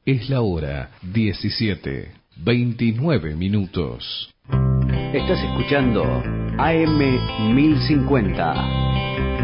Es la hora 17:29. Estás escuchando AM 1050.